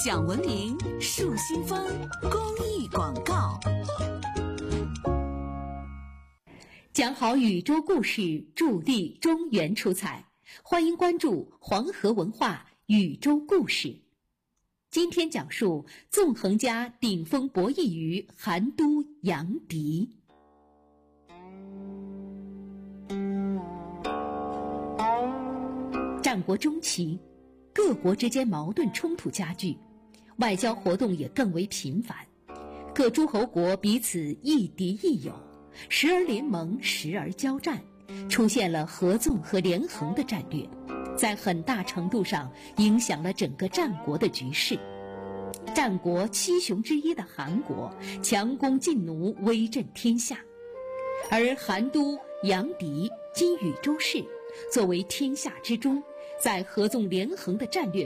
讲文明，树新风，公益广告。 讲好宇宙故事，助力中原出彩。欢迎关注黄河文化宇宙故事。今天讲述纵横家顶峰博弈于韩都阳翟。战国中期，各国之间矛盾冲突加剧，外交活动也更为频繁，各诸侯国彼此亦敌亦友，时而联盟，时而交战，出现了合纵和连横的战略，在很大程度上影响了整个战国的局势。战国七雄之一的韩国强攻劲弩，威震天下，而韩都阳翟今禹州市作为天下之中，在合纵连横的战略